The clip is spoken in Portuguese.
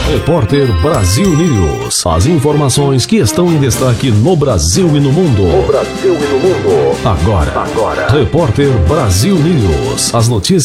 Repórter Brasil News. As informações que estão em destaque no Brasil e no mundo. Agora. Repórter Brasil News. As notícias